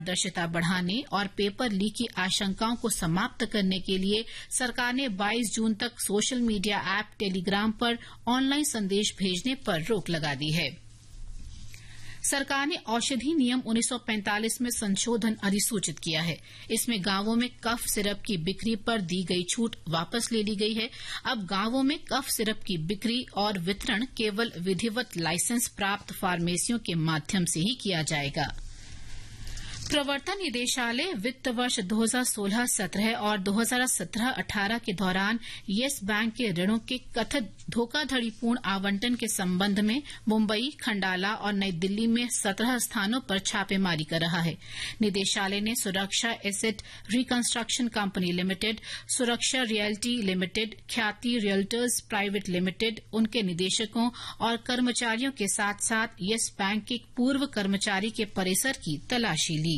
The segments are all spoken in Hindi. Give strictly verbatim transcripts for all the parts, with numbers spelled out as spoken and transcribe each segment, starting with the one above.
पारदर्शिता बढ़ाने और पेपर लीक की आशंकाओं को समाप्त करने के लिए सरकार ने बाईस जून तक सोशल मीडिया ऐप टेलीग्राम पर ऑनलाइन संदेश भेजने पर रोक लगा दी है। सरकार ने औषधि नियम उन्नीस सौ पैंतालीस में संशोधन अधिसूचित किया है। इसमें गांवों में कफ सिरप की बिक्री पर दी गई छूट वापस ले ली गई है। अब गांवों में कफ सिरप की बिक्री और वितरण केवल विधिवत लाइसेंस प्राप्त फार्मेसियों के माध्यम से ही किया जाएगा। प्रवर्तन निदेशालय वित्त वर्ष दो हज़ार सोलह सत्रह और दो हज़ार सत्रह अठारह के दौरान येस बैंक के ऋणों के कथित धोखाधड़ीपूर्ण आवंटन के संबंध में मुंबई, खंडाला और नई दिल्ली में सत्रह स्थानों पर छापेमारी कर रहा है। निदेशालय ने सुरक्षा एसेट रिकंस्ट्रक्शन कंपनी लिमिटेड, सुरक्षा रियल्टी लिमिटेड, ख्याति रियल्टर्स प्राइवेट लिमिटेड, उनके निदेशकों और कर्मचारियों के साथ साथ येस बैंक के पूर्व कर्मचारी के परिसर की तलाशी ली।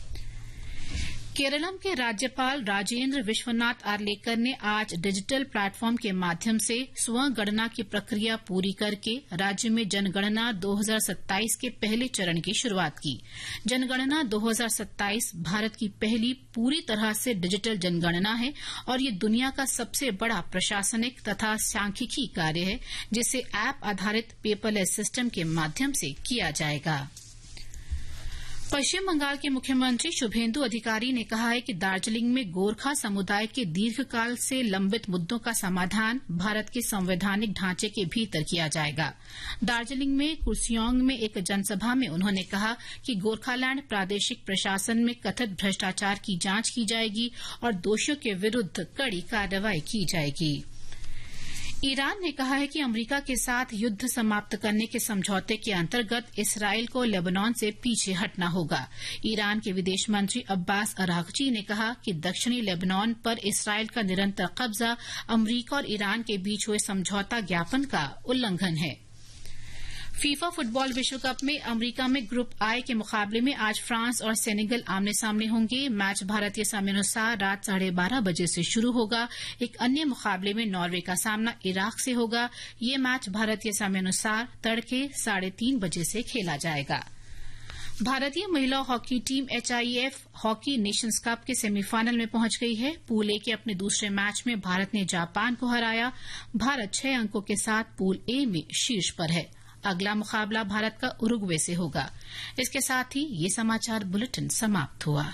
केरलम के राज्यपाल राजेंद्र विश्वनाथ आर्लेकर ने आज डिजिटल प्लेटफॉर्म के माध्यम से स्वगणना की प्रक्रिया पूरी करके राज्य में जनगणना दो हज़ार सत्ताईस के पहले चरण की शुरूआत की। जनगणना दो हज़ार सत्ताईस भारत की पहली पूरी तरह से डिजिटल जनगणना है और ये दुनिया का सबसे बड़ा प्रशासनिक तथा सांख्यिकी कार्य है, जिसे ऐप आधारित पेपरलेस सिस्टम के माध्यम से किया जाएगा। पश्चिम बंगाल के मुख्यमंत्री शुभेंदु अधिकारी ने कहा है कि दार्जिलिंग में गोरखा समुदाय के दीर्घकाल से लंबित मुद्दों का समाधान भारत के संवैधानिक ढांचे के भीतर किया जाएगा। दार्जिलिंग में कुर्सियोंग में एक जनसभा में उन्होंने कहा कि गोरखालैंड प्रादेशिक प्रशासन में कथित भ्रष्टाचार की जांच की जाएगी और दोषियों के विरूद्ध कड़ी कार्रवाई की जाएगी। ईरान ने कहा है कि अमेरिका के साथ युद्ध समाप्त करने के समझौते के अंतर्गत इसराइल को लेबनान से पीछे हटना होगा। ईरान के विदेश मंत्री अब्बास अरागची ने कहा कि दक्षिणी लेबनान पर इसराइल का निरंतर कब्जा अमेरिका और ईरान के बीच हुए समझौता ज्ञापन का उल्लंघन है। फीफा फुटबॉल विश्व कप में अमेरिका में ग्रुप आई के मुकाबले में आज फ्रांस और सेनेगल आमने सामने होंगे। मैच भारतीय समयानुसार रात साढ़े बारह बजे से शुरू होगा। एक अन्य मुकाबले में नॉर्वे का सामना इराक से होगा। ये मैच भारतीय समयानुसार तड़के साढ़े तीन बजे से खेला जाएगा। भारतीय महिला hockey team एचआईएफ hockey Nations cup के सेमीफाइनल में पहुंच गई है। पूल ए के अपने दूसरे मैच में भारत ने जापान को हराया। भारत छह अंकों के साथ पूल ए में शीर्ष पर है। अगला मुकाबला भारत का उरुग्वे से होगा। इसके साथ ही ये समाचार बुलेटिन समाप्त हुआ।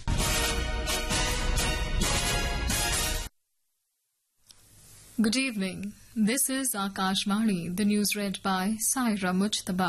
Good evening. This is Akashvani. The news read by Saira Mujtaba.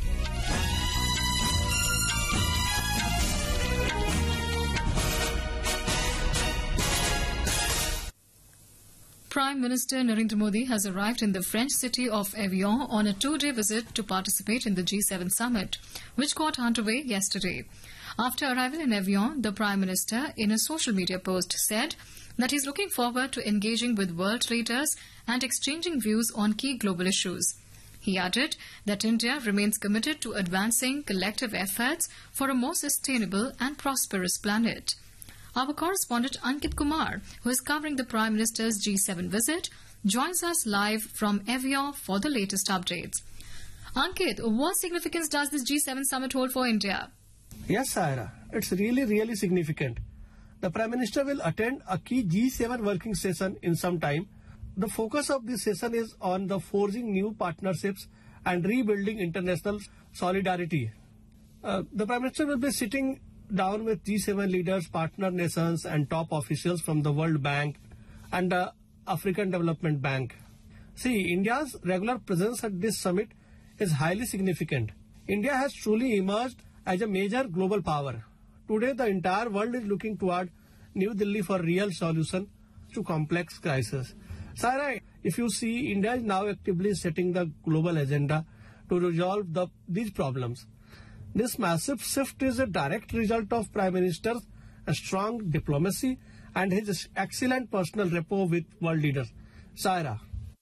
Prime Minister Narendra Modi has arrived in the French city of Evian on a two-day visit to participate in the G seven summit, which got underway yesterday. After arrival in Evian, the Prime Minister, in a social media post, said that he is looking forward to engaging with world leaders and exchanging views on key global issues. He added that India remains committed to advancing collective efforts for a more sustainable and prosperous planet. Our correspondent Ankit Kumar, who is covering the Prime Minister's G seven visit, joins us live from Evian for the latest updates. Ankit, what significance does this G seven summit hold for India? Yes, Saira, it's really, really significant. The Prime Minister will attend a key G seven working session in some time. The focus of this session is on the forging new partnerships and rebuilding international solidarity. Uh, the Prime Minister will be sitting down with G seven leaders, partner nations and top officials from the World Bank and the African Development Bank. See, India's regular presence at this summit is highly significant. India has truly emerged as a major global power. Today, the entire world is looking toward New Delhi for real solution to complex crises. Saira, if you see, India is now actively setting the global agenda to resolve the, these problems. This massive shift is a direct result of Prime Minister's strong diplomacy and his excellent personal rapport with world leaders. Saira.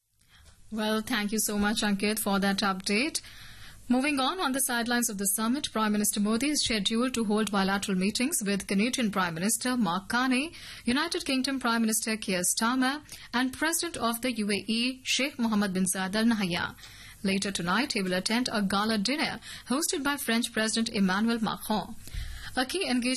Well, thank you so much, Ankit, for that update. Moving on, on the sidelines of the summit, Prime Minister Modi is scheduled to hold bilateral meetings with Canadian Prime Minister Mark Carney, United Kingdom Prime Minister Keir Starmer, and President of the U A E, Sheikh Mohammed bin Zayed Al Nahyan. Later tonight, he will attend a gala dinner hosted by French President Emmanuel Macron. A key engagement